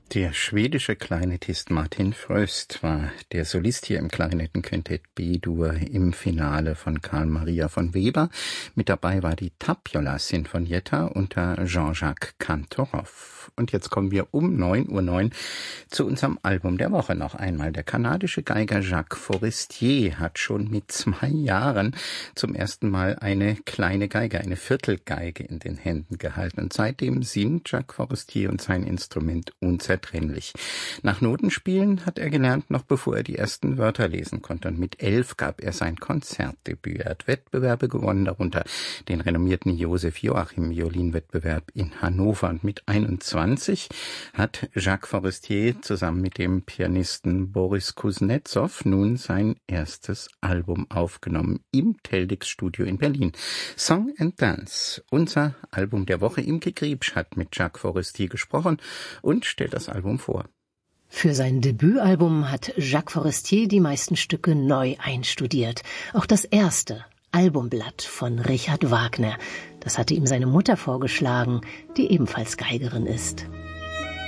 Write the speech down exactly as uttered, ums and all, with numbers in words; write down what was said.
Der schwedische Klarinettist Martin Fröst war der Solist hier im Klarinettenquintett B-Dur im Finale von Carl Maria von Weber. Mit dabei war die Tapiola Sinfonietta unter Jean-Jacques Cantoroff. Und jetzt kommen wir um neun Uhr neun zu unserem Album der Woche noch einmal. Der kanadische Geiger Jacques Forestier hat schon mit zwei Jahren zum ersten Mal eine kleine Geige, eine Viertelgeige in den Händen gehalten. Und seitdem sind Jacques Forestier und sein Instrument unzertrennlich. Nach Notenspielen hat er gelernt, noch bevor er die ersten Wörter lesen konnte. Und mit elf gab er sein Konzertdebüt. Er hat Wettbewerbe gewonnen, darunter den renommierten Josef Joachim Violinwettbewerb in Hannover. Und mit einundzwanzig hat Jacques Forestier zusammen mit dem Pianisten Boris Kuznetsov nun sein erstes Album aufgenommen im Teldix-Studio in Berlin. Song and Dance, unser Album der Woche. Imke Griebsch hat mit Jacques Forestier gesprochen und stellt das Album vor. Für sein Debütalbum hat Jacques Forestier die meisten Stücke neu einstudiert. Auch das erste Albumblatt von Richard Wagner. Das hatte ihm seine Mutter vorgeschlagen, die ebenfalls Geigerin ist.